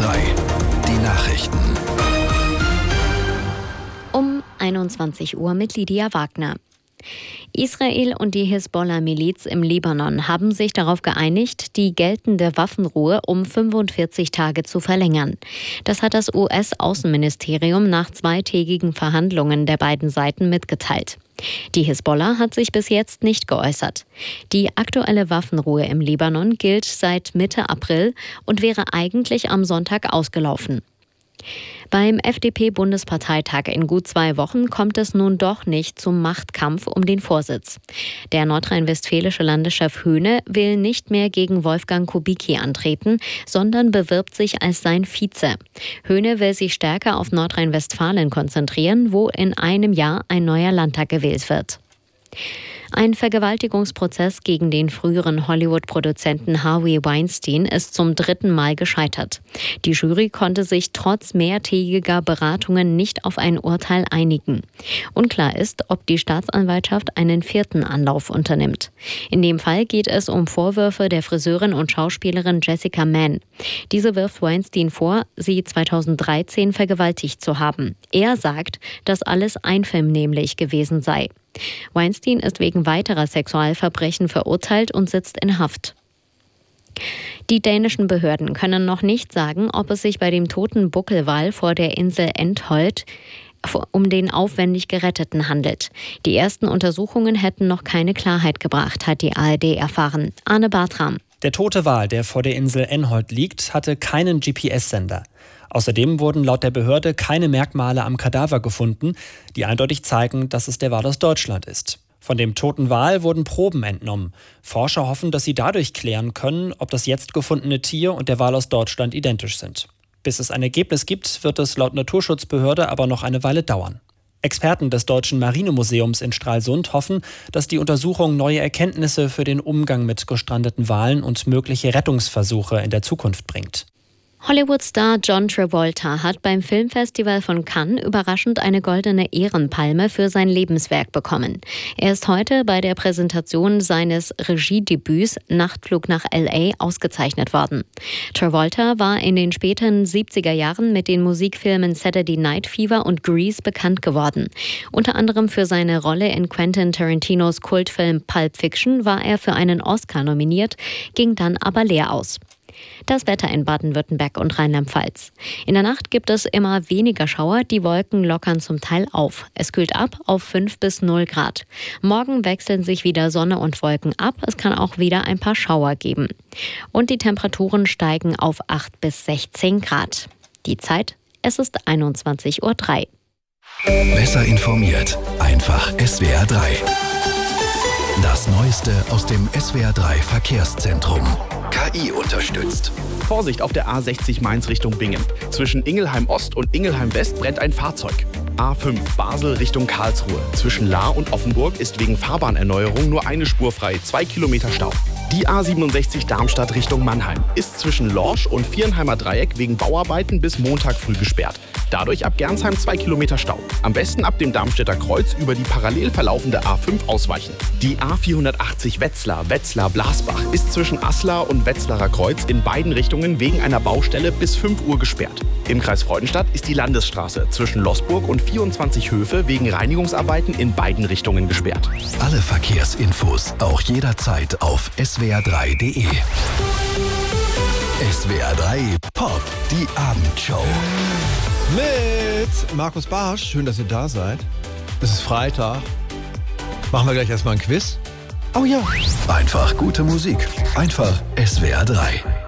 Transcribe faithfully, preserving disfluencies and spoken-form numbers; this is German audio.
drei, die Nachrichten. Um einundzwanzig Uhr mit Lydia Wagner. Israel und die Hisbollah-Miliz im Libanon haben sich darauf geeinigt, die geltende Waffenruhe um fünfundvierzig Tage zu verlängern. Das hat das U S-Außenministerium nach zweitägigen Verhandlungen der beiden Seiten mitgeteilt. Die Hisbollah hat sich bis jetzt nicht geäußert. Die aktuelle Waffenruhe im Libanon gilt seit Mitte April und wäre eigentlich am Sonntag ausgelaufen. Beim F D P-Bundesparteitag in gut zwei Wochen kommt es nun doch nicht zum Machtkampf um den Vorsitz. Der nordrhein-westfälische Landeschef Höhne will nicht mehr gegen Wolfgang Kubicki antreten, sondern bewirbt sich als sein Vize. Höhne will sich stärker auf Nordrhein-Westfalen konzentrieren, wo in einem Jahr ein neuer Landtag gewählt wird. Ein Vergewaltigungsprozess gegen den früheren Hollywood-Produzenten Harvey Weinstein ist zum dritten Mal gescheitert. Die Jury konnte sich trotz mehrtägiger Beratungen nicht auf ein Urteil einigen. Unklar ist, ob die Staatsanwaltschaft einen vierten Anlauf unternimmt. In dem Fall geht es um Vorwürfe der Friseurin und Schauspielerin Jessica Mann. Diese wirft Weinstein vor, sie zweitausenddreizehn vergewaltigt zu haben. Er sagt, dass alles einvernehmlich gewesen sei. Weinstein ist wegen weiterer Sexualverbrechen verurteilt und sitzt in Haft. Die dänischen Behörden können noch nicht sagen, ob es sich bei dem toten Buckelwal vor der Insel Endholt um den aufwendig Geretteten handelt. Die ersten Untersuchungen hätten noch keine Klarheit gebracht, hat die A R D erfahren. Arne Bartram. Der tote Wal, der vor der Insel Endholt liegt, hatte keinen G P S-Sender. Außerdem wurden laut der Behörde keine Merkmale am Kadaver gefunden, die eindeutig zeigen, dass es der Wal aus Deutschland ist. Von dem toten Wal wurden Proben entnommen. Forscher hoffen, dass sie dadurch klären können, ob das jetzt gefundene Tier und der Wal aus Deutschland identisch sind. Bis es ein Ergebnis gibt, wird es laut Naturschutzbehörde aber noch eine Weile dauern. Experten des Deutschen Marinemuseums in Stralsund hoffen, dass die Untersuchung neue Erkenntnisse für den Umgang mit gestrandeten Walen und mögliche Rettungsversuche in der Zukunft bringt. Hollywood-Star John Travolta hat beim Filmfestival von Cannes überraschend eine goldene Ehrenpalme für sein Lebenswerk bekommen. Er ist heute bei der Präsentation seines Regiedebüts Nachtflug nach L A ausgezeichnet worden. Travolta war in den späten siebziger Jahren mit den Musikfilmen Saturday Night Fever und Grease bekannt geworden. Unter anderem für seine Rolle in Quentin Tarantinos Kultfilm Pulp Fiction war er für einen Oscar nominiert, ging dann aber leer aus. Das Wetter in Baden-Württemberg und Rheinland-Pfalz. In der Nacht gibt es immer weniger Schauer, die Wolken lockern zum Teil auf. Es kühlt ab auf fünf bis null Grad. Morgen wechseln sich wieder Sonne und Wolken ab. Es kann auch wieder ein paar Schauer geben. Und die Temperaturen steigen auf acht bis sechzehn Grad. Die Zeit, es ist einundzwanzig Uhr drei. Besser informiert, einfach S W R drei. Das Neueste aus dem S W R drei Verkehrszentrum. K I unterstützt. Vorsicht auf der A sechzig Mainz Richtung Bingen. Zwischen Ingelheim Ost und Ingelheim West brennt ein Fahrzeug. A fünf Basel Richtung Karlsruhe. Zwischen Lahr und Offenburg ist wegen Fahrbahnerneuerung nur eine Spur frei, zwei Kilometer Stau. Die A siebenundsechzig Darmstadt Richtung Mannheim ist zwischen Lorsch und Vierenheimer Dreieck wegen Bauarbeiten bis Montag früh gesperrt. Dadurch ab Gernsheim zwei Kilometer Stau. Am besten ab dem Darmstädter Kreuz über die parallel verlaufende A fünf ausweichen. Die A vierhundertachtzig Wetzlar, Wetzlar-Blasbach ist zwischen Aslar und Wetzlarer Kreuz in beiden Richtungen wegen einer Baustelle bis fünf Uhr gesperrt. Im Kreis Freudenstadt ist die Landesstraße zwischen Loßburg und vierundzwanzig Höfe wegen Reinigungsarbeiten in beiden Richtungen gesperrt. Alle Verkehrsinfos auch jederzeit auf S W R drei punkt de. S W R drei Pop, die Abendshow. Mit Markus Barsch. Schön, dass ihr da seid. Es ist Freitag. Machen wir gleich erstmal ein Quiz. Oh ja. Einfach gute Musik. Einfach S W R drei.